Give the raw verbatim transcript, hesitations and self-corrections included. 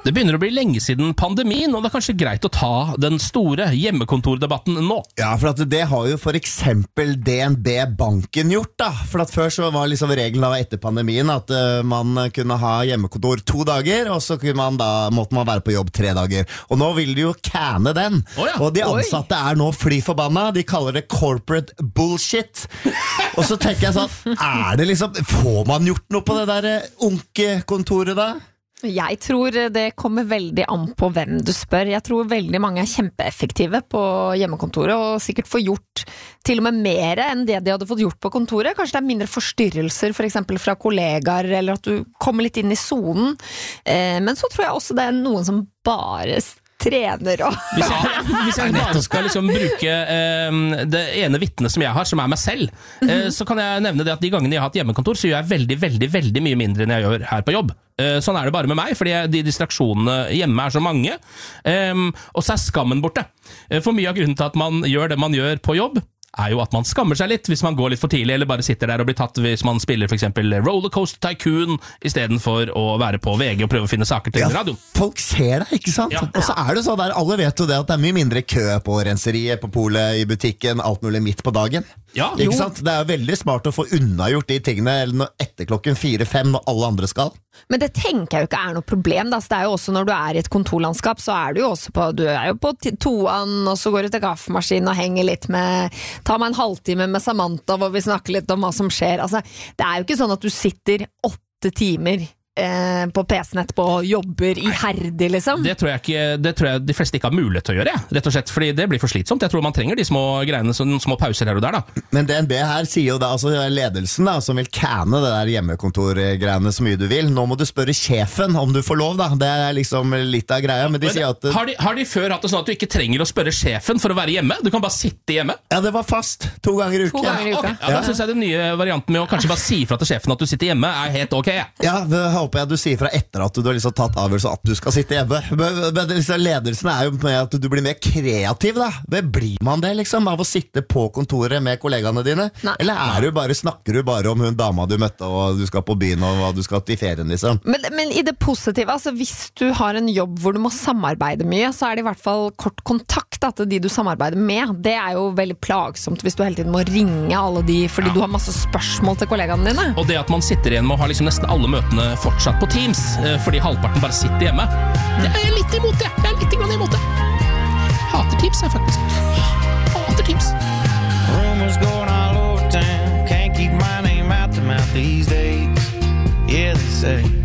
Det begynner å bli lenge siden pandemien, og det er kanskje greit å ta den store hjemmekontordebatten nå. Ja, for at det har jo for eksempel D N B Banken gjort da. For at før så var liksom regelen av etter pandemien at uh, man kunne ha hjemmekontor to dager, og så kunne man da, måtte man være på jobb tre dager. Og nå vil de jo canne den. Oh ja. Og de ansatte Oi. Er nå fly forbanna. De kaller det corporate bullshit. Og så tenker jeg sånn, er det liksom, får man gjort noe på det der onkekontoret da? Jeg tror det kommer veldig an på hvem du spør. Jeg tror veldig mange er kjempeeffektive på hjemmekontoret og sikkert får gjort til og med mer enn det de hadde fått gjort på kontoret. Kanskje det er mindre forstyrrelser for eksempel fra kollegaer, eller at du kommer litt inn i zonen. Men så tror jeg også det er noen som bare trener og hvis jeg, hvis jeg bare skal liksom bruke eh, det ene vittnet som jeg har, som er meg selv, eh, så kan jeg nevne det at de gangene jeg har hatt hjemmekontor, så gjør jeg veldig, veldig, veldig mye mindre enn jeg gjør her på jobb. Eh, sånn er det bare med meg, fordi de distraksjonene hjemme er så mange, eh, og så er skammen borte. Eh, for mye av grunnen til at man gjør det man gjør på jobb, er jo at man skammer seg litt hvis man går litt for tidlig, eller bare sitter der og blir tatt hvis man spiller for eksempel Rollercoaster Tycoon, i stedet for å være på V G og prøve å finne saker til ja, radio. Folk ser det, ikke sant? Ja. Og så er det sånn der, alle vet jo det at det er mye mindre kø på renseriet, på polet, i butikken, alt mulig midt på dagen. Ja, ikke sant? Det er veldig smart å få unnagjort de tingene etter klokken fire-fem når alle andre skal. Men det tenker jeg jo ikke er noe problem da. Så det er jo også når du er i et kontorlandskap, så er du jo også på, du er jo på toan, og så går du til kaffemaskinen og henger litt med, ta meg en halvtime med Samantha hvor vi snakker litt om hva som skjer. Altså, det er jo ikke sånn at du sitter åtte timer eh, på P C-en etterpå og jobber iherdig, liksom. Det tror jeg ikke, det tror jeg de fleste ikke har mulighet til å gjøre, ja, rett og slett, fordi det blir for slitsomt. Jeg tror man trenger de små greiene, sånne små pauser her og der, da. Men D N B her sier jo da, altså ledelsen da, som vil canne det der hjemmekontorgreiene så mye du vil. Nå må du spørre sjefen om du får lov, da. Det er liksom litt av greia, men de men, sier at... Har de, har de før hatt det sånn at du ikke trenger å spørre sjefen for å være hjemme? Du kan bare sitte hjemme? Ja, det var fast. To ganger i uke. To ganger i uka. Okay. Ja, da synes jeg den nye varianten med å kanskje bare si fra til sjefen at du sitter hjemme er helt ok. Ja, det håper jeg du sier fra etter at du har liksom tatt avgjørelse at du skal sitte hjemme. Men, men liksom, ledelsen er jo med at du blir mer kreativ da. Men blir man det liksom av å sitte på kontoret med kollegaene dine? Nei. Eller er du bare, snakker du bare om hun dama du møtte og du skal på byen og hva du skal til ferien liksom? Men, men i det positive, altså hvis du har en jobb hvor du må samarbeide mye, så er det i hvert fall kort kontakt da, til de du samarbeider med. Det er jo veldig plagsomt hvis du hele tiden må ringe alle de fordi ja. Du har masse spørsmål til kollegaene dine. Og det at man sitter igjen med å ha liksom nesten alle møtene fortsatt på Teams, fordi halvparten bare sitter hjemme, det er jeg litt imot det. Jeg er litt grann imot det. Hater Teams, jeg faktisk. Hater Teams. Rumors going all over town. Can't keep my name out the mouth these days. Yeah, they say